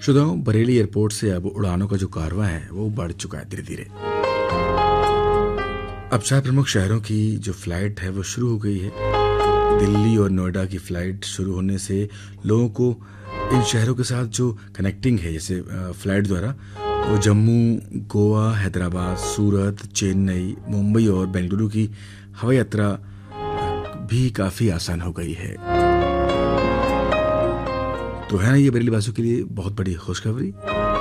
श्रोताओं, बरेली एयरपोर्ट से अब उड़ानों का जो कारवां है वो बढ़ चुका है धीरे धीरे। अब 4 प्रमुख शहरों की जो फ्लाइट है वो शुरू हो गई है। दिल्ली और नोएडा की फ्लाइट शुरू होने से लोगों को इन शहरों के साथ जो कनेक्टिंग है, जैसे फ्लाइट द्वारा वो जम्मू, गोवा, हैदराबाद, सूरत, चेन्नई, मुंबई और बेंगलुरु की हवाई यात्रा भी काफ़ी आसान हो गई है। तो है ना, ये बरेली वासियों के लिए बहुत बड़ी खुशखबरी।